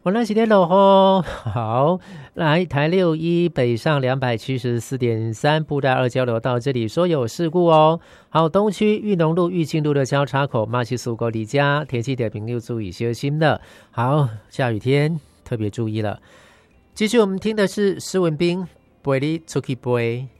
我那几天落雨，好，来台61北上274.3布袋2交流道这里说有事故哦。好，东区裕农路、裕庆路的交叉口，马西苏沟离家，天气的朋友注意小心了。好，下雨天特别注意了。继续我们听的是施文彬陪你出去飞。